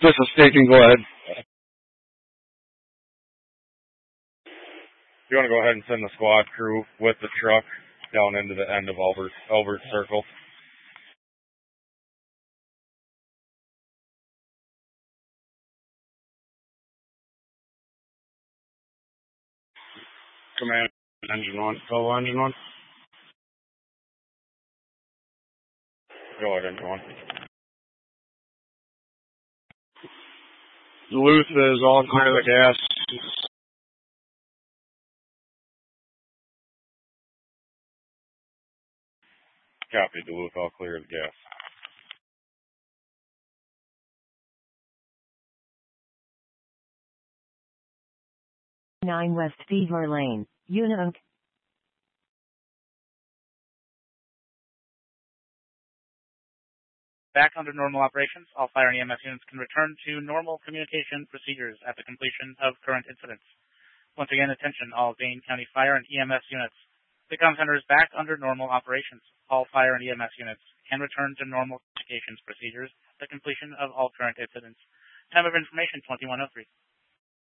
This is Staten. Go ahead. You want to go ahead and send the squad crew with the truck down into the end of Albert Circle. Command engine 1. Solo engine 1. Go ahead, engine 1. Duluth is all clear the gas. Copy, Duluth, all clear the gas. 9 West Fever Lane, Ununk. Back under normal operations, all fire and EMS units can return to normal communication procedures at the completion of current incidents. Once again, attention all Dane County Fire and EMS units. The comm center is back under normal operations. All fire and EMS units can return to normal communications procedures at the completion of all current incidents. Time of information, 2103.